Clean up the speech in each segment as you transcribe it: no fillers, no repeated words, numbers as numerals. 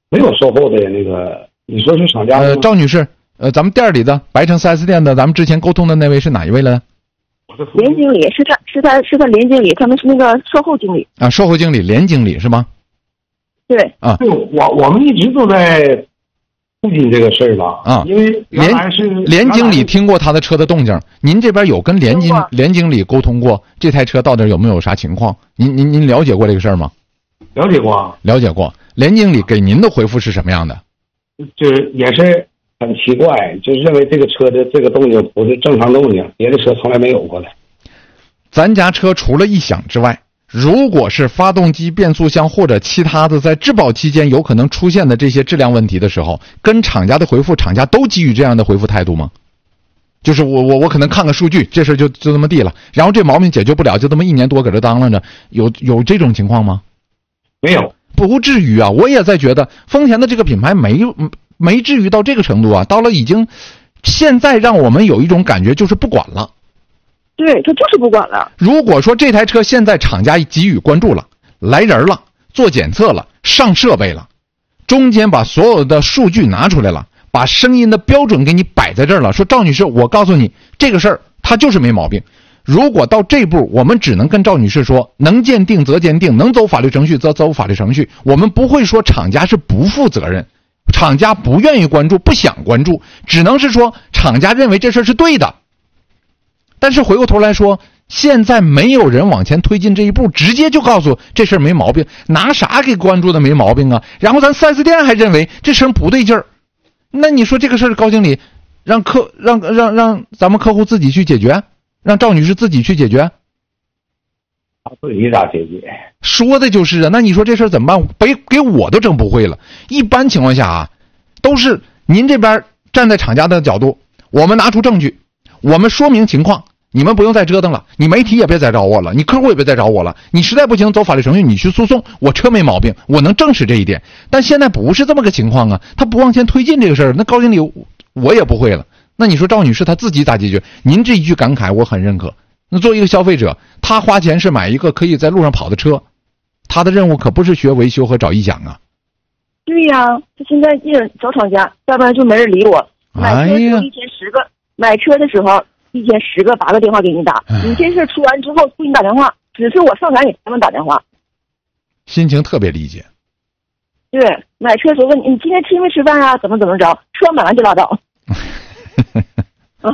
没有售后的那个，你说是厂家吗？ 赵女士，咱们店里的白城 4S 店的，咱们之前沟通的那位是哪一位来的？ 连经理是他连经理，他们是那个售后经理啊，售后经理连经理是吗？ 对啊， 对，我们一直都在促进这个事儿吧啊， 因为原来是连经理听过他的车的动静，您这边有跟连经理沟通过这台车到底有没有啥情况？您了解过这个事儿吗？ 了解过， 了解过。连经理给您的回复是什么样的？ 就是也是很奇怪，就是认为这个车的这个动静不是正常动静，别的车从来没有过的。 咱家车除了异响之外，如果是发动机、变速箱或者其他的在质保期间有可能出现的这些质量问题的时候，跟厂家的回复，厂家都给予这样的回复态度吗？就是我可能看个数据，这事就这么地了，然后这毛病解决不了，就这么1年多搁这当啷着，有这种情况吗？ 没有， 不至于啊！我也在觉得丰田的这个品牌没至于到这个程度啊，到了已经现在让我们有一种感觉就是不管了。 对，他就是不管了。 如果说这台车现在厂家给予关注了，来人了，做检测了，上设备了，中间把所有的数据拿出来了，把声音的标准给你摆在这儿了，说赵女士，我告诉你这个事儿它就是没毛病。如果到这步，我们只能跟赵女士说，能鉴定则鉴定，能走法律程序则走法律程序，我们不会说厂家是不负责任，厂家不愿意关注，不想关注，只能是说厂家认为这事儿是对的。但是回过头来说，现在没有人往前推进这一步，直接就告诉这事儿没毛病，拿啥给关注的没毛病啊？然后咱 4S 店还认为这事儿不对劲儿，那你说这个事儿高经理让咱们客户自己去解决，让赵女士自己去解决， 他自己咋解决？ 说的就是啊。那你说这事儿怎么办？给我都整不会了。一般情况下啊，都是您这边站在厂家的角度，我们拿出证据，我们说明情况，你们不用再折腾了，你媒体也别再找我了，你客户也别再找我了，你实在不行走法律程序，你去诉讼，我车没毛病，我能证实这一点。但现在不是这么个情况啊，他不往前推进这个事儿，那高经理我也不会了。那你说赵女士她自己咋解决？您这一句感慨我很认可。那作为一个消费者，他花钱是买一个可以在路上跑的车，他的任务可不是学维修和找异响啊。 对呀，他现在一人找厂家，要不然就没人理我。买车的时候1天10个，买车的时候1天10个8个电话给你打，你这事出完之后不给你打电话，只是我上赶给他们打电话。 心情特别理解。 对，买车的时候问你今天吃没吃饭啊？怎么着？车买完就拉倒。啊，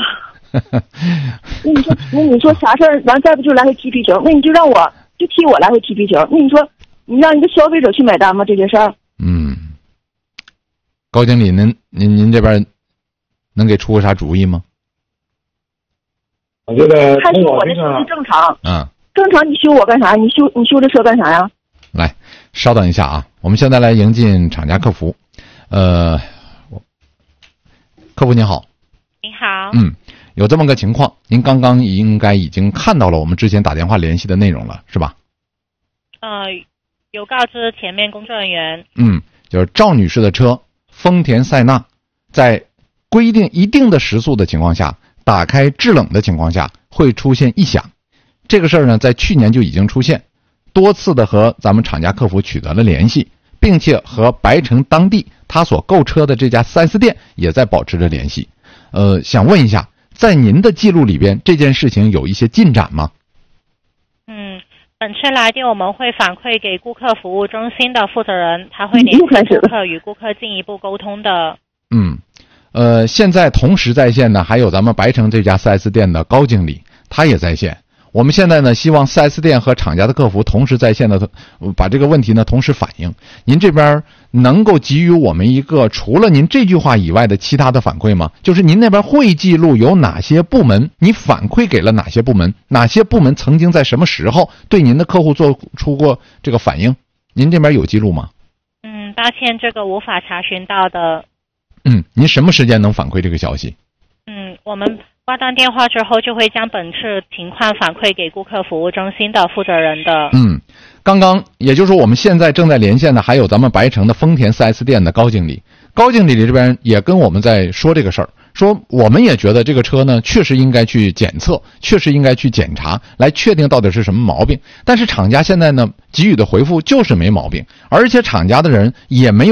那你说啥事儿？完再不就来回踢皮球？那你就让我就踢我来回踢皮球？那你说你让一个消费者去买单吗？这件事儿？ 高经理，您这边能给出个啥主意吗？ 我觉得还是我的车是正常。正常你修我干啥？你修这车干啥呀？ 来，稍等一下啊，我们现在来迎进厂家客服。客服您好。 您好。 有这么个情况，您刚刚应该已经看到了我们之前打电话联系的内容了，是吧？ 有告知前面工作人员。 就是赵女士的车丰田塞纳，在规定一定的时速的情况下，打开制冷的情况下会出现异响。这个事儿呢，在去年就已经出现，多次的和咱们厂家客服取得了联系，并且和白城当地他所购车的这家 4S 店也在保持着联系。想问一下，在您的记录里边，这件事情有一些进展吗？ 本次来电我们会反馈给顾客服务中心的负责人，他会联系顾客，与顾客进一步沟通的。 现在同时在线呢，还有咱们白城这家 4S 店的高经理，他也在线。我们现在呢，希望 4S 店和厂家的客服同时在线的，把这个问题呢同时反映。您这边能够给予我们一个除了您这句话以外的其他的反馈吗？就是您那边会记录有哪些部门，你反馈给了哪些部门，哪些部门曾经在什么时候对您的客户做出过这个反应？您这边有记录吗？ 抱歉，这个无法查询到的。 您什么时间能反馈这个消息？ 我们挂断电话之后就会将本次情况反馈给顾客服务中心的负责人的。 刚刚也就是说我们现在正在连线的还有咱们白城的丰田 4S 店的高经理。高经理这边也跟我们在说这个事儿，说我们也觉得这个车呢确实应该去检测，确实应该去检查，来确定到底是什么毛病。但是厂家现在呢给予的回复就是没毛病，而且厂家的人也没有